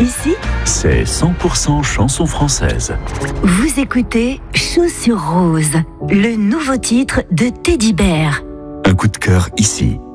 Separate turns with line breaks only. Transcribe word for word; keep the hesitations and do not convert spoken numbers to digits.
Ici,
c'est cent pour cent chanson française.
vous écoutez Chaussures Roses, le nouveau titre de Teddy Bear.
Un coup de cœur ici.